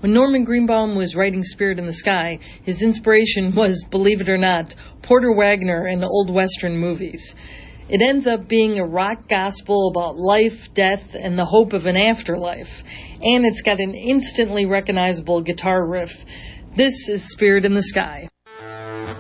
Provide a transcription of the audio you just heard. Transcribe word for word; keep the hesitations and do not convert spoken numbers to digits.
When Norman Greenbaum was writing Spirit in the Sky, his inspiration was, believe it or not, Porter Wagoner and old Western movies. It ends up being a rock gospel about life, death, and the hope of an afterlife. And it's got an instantly recognizable guitar riff. This is Spirit in the Sky.